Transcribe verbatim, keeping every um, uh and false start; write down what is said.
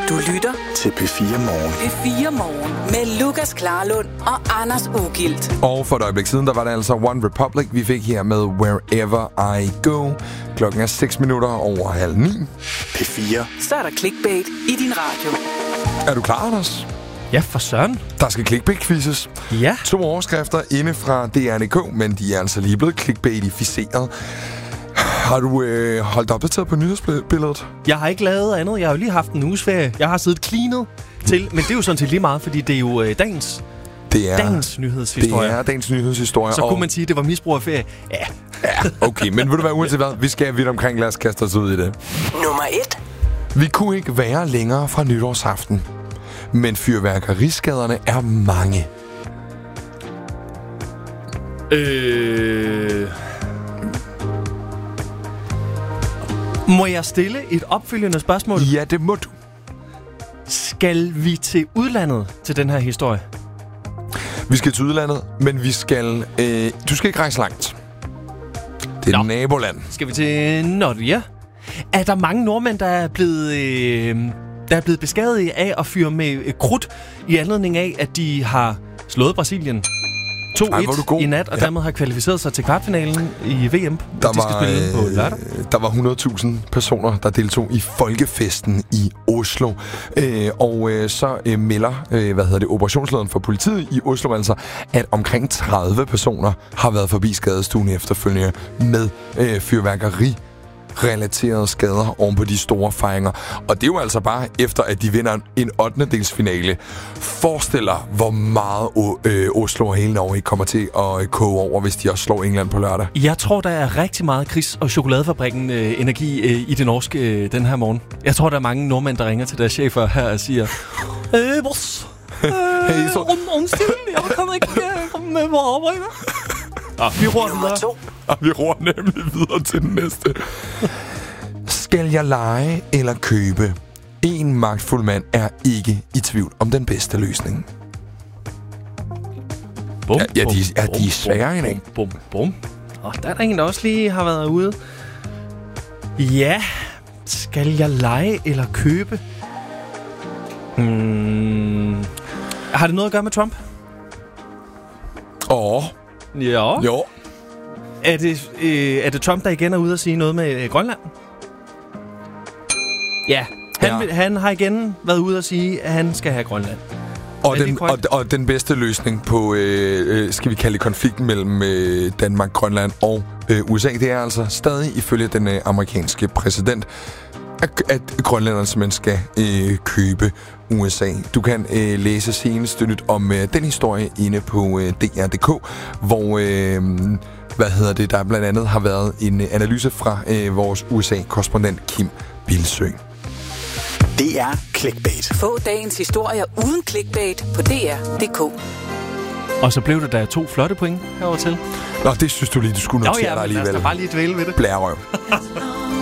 Du lytter til P fire Morgen. P fire Morgen med Lukas Klarlund og Anders Ugilt. Og for et øjeblik siden, der var det altså One Republic, vi fik her med Wherever I Go. Klokken er seks minutter over halv ni. P fire. Så er der clickbait i din radio. Er du klar, Anders? Ja, for søren. Der skal clickbait-quizzes. Ja. To overskrifter inde fra D R punktum D K, men de er altså lige blevet clickbaitificeret. Har du øh, holdt opdateret på nyhedsbilledet? Jeg har ikke lavet andet. Jeg har jo lige haft en uges ferie. Jeg har siddet cleanet til, men det er jo sådan set lige meget, fordi det er jo øh, dagens, det er, dagens nyhedshistorie. Det er dagens nyhedshistorie. Så og... kunne man sige, at det var misbrug af ferie. Ja. Ja, okay. Men ved du hvad, uanset hvad, vi skal vidt omkring. Lad os kaste os ud i det. Nummer et. Vi kunne ikke være længere fra nytårsaften, men fyrværkeriskaderne er mange. Øh... Må jeg stille et opfølgende spørgsmål? Ja, det må du. Skal vi til udlandet til den her historie? Vi skal til udlandet, men vi skal... Øh, du skal ikke rejse langt. Det er et naboland. Skal vi til Norge? Er der mange nordmænd, der er blevet, øh, der er blevet beskadiget af at fyre med øh, krudt i anledning af, at de har slået Brasilien to et i nat, og ja. dermed har kvalificeret sig til kvartfinalen i V M, der de skal var, spille på lørdag? Øh, der var hundrede tusind personer, der deltog i folkefesten i Oslo. Øh, og øh, så øh, melder øh, hvad hedder det, operationslederen for politiet i Oslo altså, at omkring tredive personer har været forbi skadestuen efterfølgende med øh, fyrværkeri relaterede skader oven på de store fejringer. Og det er jo altså bare efter, at de vinder en ottendedelsfinale. Forestil dig, hvor meget øh, Oslo og hele Norge kommer til at koge over, hvis de også slår England på lørdag. Jeg tror, der er rigtig meget Chris og Chokoladefabrikken øh, energi øh, i det norske øh, den her morgen. Jeg tror, der er mange nordmænd, der ringer til deres chefer her og siger Øh, boss. Øh, hey, så... Undskyld, jeg kommer ikke med på arbejde. Ah, vi roer videre. Og vi roer nemlig videre til den næste. Skal jeg lege eller købe? En magtfuld mand er ikke i tvivl om den bedste løsning. Bum, ja, ja, de, ja, bum, de er svære, ikke? Bum, bum, bum. Og der er der en, der også lige har været ude. Ja, skal jeg lege eller købe? Hmm. Har det noget at gøre med Trump? Åh. Ja. Jo. Er det, øh, er det Trump, der igen er ude at sige noget med øh, Grønland? Ja. Han, ja. Vil, han har igen været ude at sige, at han skal have Grønland. Og den, og, og den bedste løsning på, øh, skal vi kalde det, konflikten mellem øh, Danmark, Grønland og øh, U S A, det er altså stadig ifølge den øh, amerikanske præsident, at, at grønlænderne simpelthen skal øh, købe U S A. Du kan øh, læse seneste nyt om øh, den historie inde på øh, D R punktum D K, hvor... Øh, hvad hedder det, der blandt andet har været en analyse fra øh, vores U S A-korrespondent Kim Bilsø. Det er clickbait. Få dagens historier uden clickbait på D R punktum D K. Og så blev det der to flotte point herover til. Nå, det synes du lige, du skulle notere dig alligevel. Nå ja, men lad os da bare lige dvæle ved det. Blærerøv.